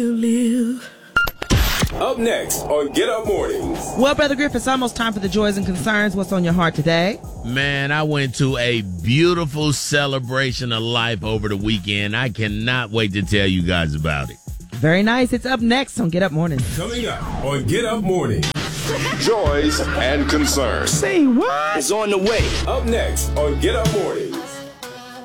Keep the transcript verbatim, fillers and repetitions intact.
Live. Up next on Get Up Mornings. Well, Brother Griff, it's almost time for the joys and concerns. What's on your heart today? Man, I went to a beautiful celebration of life over the weekend. I cannot wait to tell you guys about it. Very nice. It's up next on Get Up Mornings. Coming up on Get Up Mornings. Joys and concerns. Say what? It's on the way. Up next on Get Up Mornings.